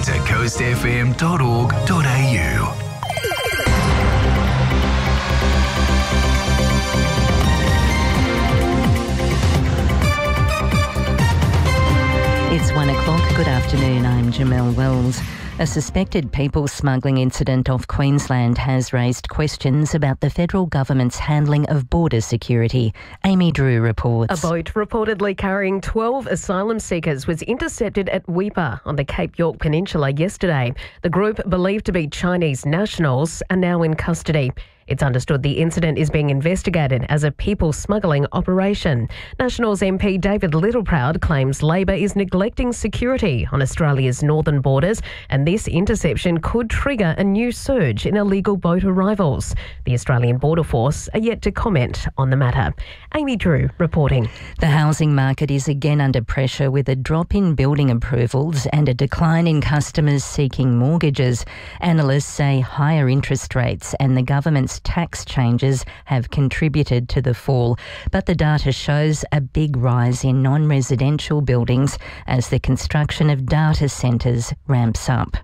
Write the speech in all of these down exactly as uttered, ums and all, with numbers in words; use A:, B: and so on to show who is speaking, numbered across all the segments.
A: to coast f m dot org dot a u.
B: It's one o'clock. Good afternoon. I'm Jamelle Wells. A suspected people smuggling incident off Queensland has raised questions about the federal government's handling of border security. Amy Drew reports.
C: A boat reportedly carrying twelve asylum seekers was intercepted at Weipa on the Cape York Peninsula yesterday. The group, believed to be Chinese nationals, are now in custody. It's understood the incident is being investigated as a people smuggling operation. Nationals M P David Littleproud claims Labor is neglecting security on Australia's northern borders, and this interception could trigger a new surge in illegal boat arrivals. The Australian Border Force are yet to comment on the matter. Amy Drew reporting.
B: The housing market is again under pressure with a drop in building approvals and a decline in customers seeking mortgages. Analysts say higher interest rates and the government's tax changes have contributed to the fall, but the data shows a big rise in non-residential buildings as the construction of data centres ramps up.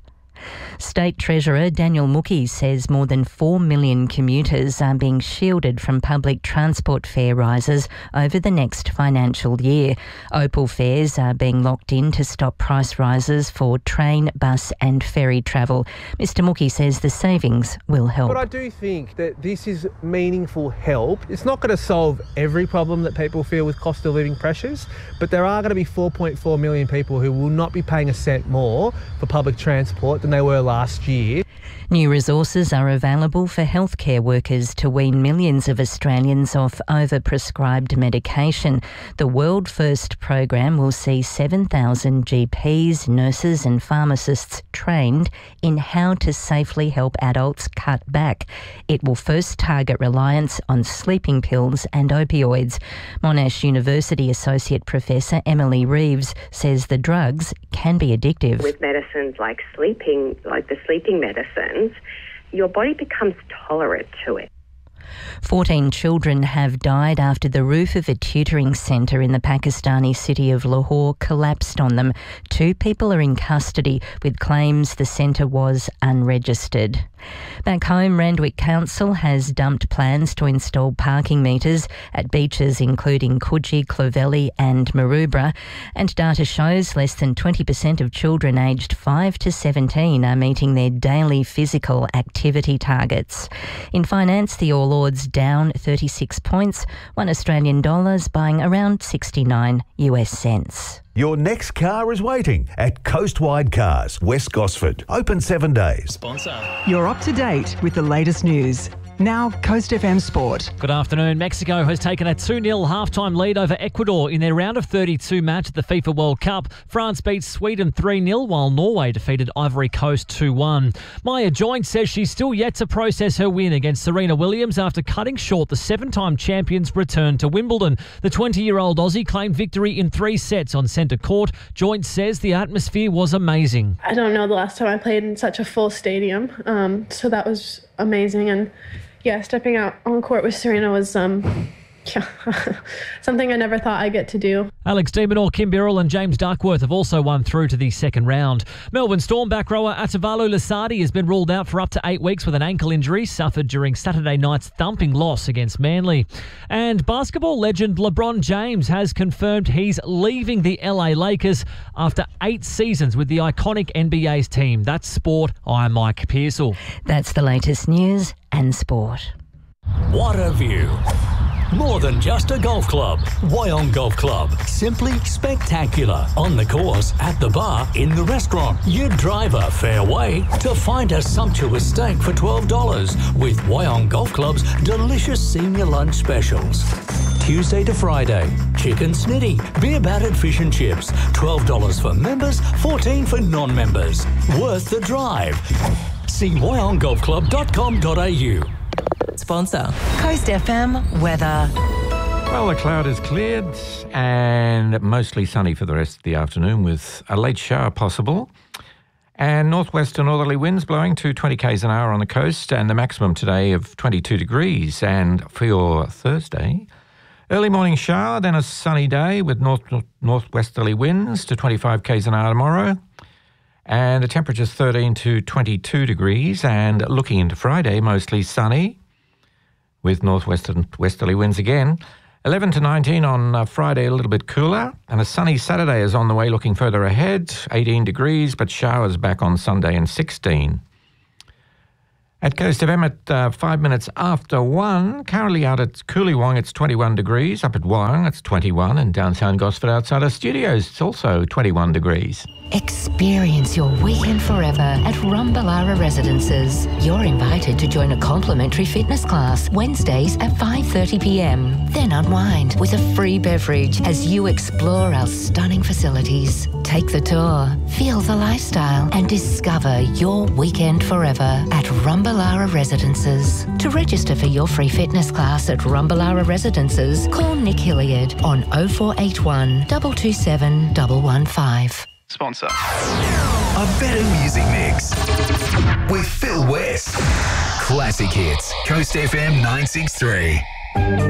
B: State Treasurer Daniel Mookhey says more than four million commuters are being shielded from public transport fare rises over the next financial year. Opal fares are being locked in to stop price rises for train, bus and ferry travel. Mister Mookhey says the savings will help.
D: But I do think that this is meaningful help. It's not going to solve every problem that people feel with cost of living pressures, but there are going to be four point four million people who will not be paying a cent more for public transport than they were last year.
B: New resources are available for healthcare workers to wean millions of Australians off overprescribed medication. The World First program will see seven thousand G Ps, nurses and pharmacists trained in how to safely help adults cut back. It will first target reliance on sleeping pills and opioids. Monash University Associate Professor Emily Reeves says the drugs can be addictive.
E: With medicines like sleeping, like the sleeping medicines, your body becomes tolerant to it.
B: fourteen children have died after the roof of a tutoring centre in the Pakistani city of Lahore collapsed on them. Two people are in custody with claims the centre was unregistered. Back home, Randwick Council has dumped plans to install parking meters at beaches including Coogee, Clovelly and Maroubra, and data shows less than twenty percent of children aged five to seventeen are meeting their daily physical activity targets. In finance, the All Ords down thirty-six points, one Australian dollars buying around sixty-nine US cents.
F: Your next car is waiting at Coastwide Cars, West Gosford. Open seven days.
G: Sponsor.
H: You're up to date with the latest news. Now, Coast F M Sport.
G: Good afternoon. Mexico has taken a two nil halftime lead over Ecuador in their round of thirty-two match at the FIFA World Cup. France beat Sweden three nil, while Norway defeated Ivory Coast two one. Maya Joint says she's still yet to process her win against Serena Williams after cutting short the seven-time champion's return to Wimbledon. The twenty-year-old Aussie claimed victory in three sets on centre court. Joint says the atmosphere was amazing.
I: I don't know the last time I played in such a full stadium, um, so that was amazing. And yeah, stepping out on court with Serena was um, yeah, something I never thought I'd get to do.
G: Alex de Minaur, Kim Birrell and James Duckworth have also won through to the second round. Melbourne Storm back rower Atavalu Lasardi has been ruled out for up to eight weeks with an ankle injury suffered during Saturday night's thumping loss against Manly. And basketball legend LeBron James has confirmed he's leaving the L A Lakers after eight seasons with the iconic N B A's team. That's sport. I'm Mike Pearsall.
B: That's the latest news and sport.
J: What a view. More than just a golf club. Wyong Golf Club. Simply spectacular. On the course, at the bar, in the restaurant. You drive a fair way to find a sumptuous steak for twelve dollars with Wyong Golf Club's delicious senior lunch specials. Tuesday to Friday. Chicken snitty, beer battered fish and chips. twelve dollars for members, fourteen dollars for non-members. Worth the drive. See wyong golf club dot com dot a u.
H: Sponsor. Coast F M weather.
K: Well, the cloud is cleared and mostly sunny for the rest of the afternoon with a late shower possible. And northwest to northerly winds blowing to twenty k's an hour on the coast, and the maximum today of twenty-two degrees. And for your Thursday, early morning shower, then a sunny day with north northwesterly winds to twenty-five k's an hour tomorrow. And the temperature's thirteen to twenty-two degrees. And looking into Friday, mostly sunny with northwestern westerly winds again. eleven to nineteen on uh, Friday, a little bit cooler. And a sunny Saturday is on the way, looking further ahead. eighteen degrees, but showers back on Sunday and sixteen. At Coast F M at uh, five minutes after one, currently out at Coolywong, it's twenty-one degrees. Up at Wyong, it's twenty-one. And downtown Gosford outside our studios, it's also twenty-one degrees.
L: Experience your weekend forever at Rumballara Residences. You're invited to join a complimentary fitness class Wednesdays at five thirty p m. Then unwind with a free beverage as you explore our stunning facilities. Take the tour, feel the lifestyle and discover your weekend forever at Rumballara Residences. To register for your free fitness class at Rumballara Residences, call Nick Hilliard on oh four eight one, two two seven, one one five.
A: Sponsor. A better music mix with Phil West. Classic hits. Coast F M nine six three.